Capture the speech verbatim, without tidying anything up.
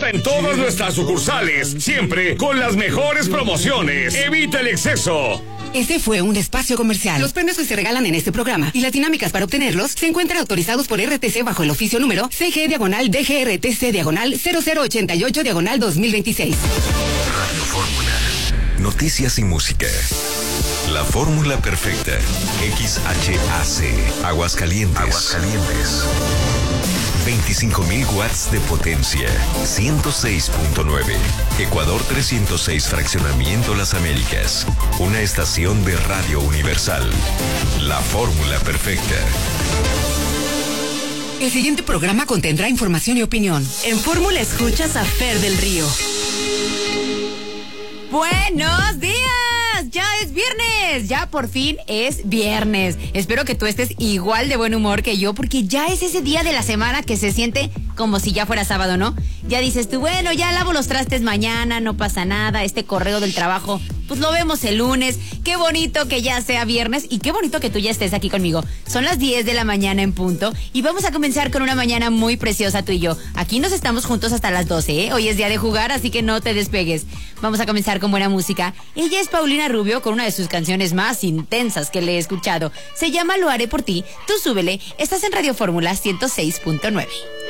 Hasta en todas nuestras sucursales, siempre con las mejores promociones. Evita el exceso. Ese fue un espacio comercial. Los premios que se regalan en este programa y las dinámicas para obtenerlos se encuentran autorizados por R T C bajo el oficio número C G diagonal D G R T C diagonal cero cero ochenta y ocho diagonal dos mil veintiséis. Radio Fórmula. Noticias y música. La fórmula perfecta. X H A C. Aguascalientes. Aguascalientes. veinticinco mil watts de potencia. ciento seis punto nueve. Ecuador trescientos seis Fraccionamiento Las Américas. Una estación de Radio Universal. La fórmula perfecta. El siguiente programa contendrá información y opinión. En Fórmula escuchas a Fer del Río. ¡Buenos días! Ya es viernes, ya por fin es viernes. Espero que tú estés igual de buen humor que yo, porque ya es ese día de la semana que se siente como si ya fuera sábado, ¿no? Ya dices tú, bueno, ya lavo los trastes mañana, no pasa nada, este correo del trabajo, pues lo vemos el lunes. Qué bonito que ya sea viernes y qué bonito que tú ya estés aquí conmigo. Son las diez de la mañana en punto y vamos a comenzar con una mañana muy preciosa tú y yo. Aquí nos estamos juntos hasta las doce, ¿eh? Hoy es día de jugar, así que no te despegues. Vamos a comenzar con buena música. Ella es Paulina Rubio con una de sus canciones más intensas que le he escuchado. Se llama Lo haré por ti. Tú súbele. Estás en Radio Fórmula ciento seis punto nueve.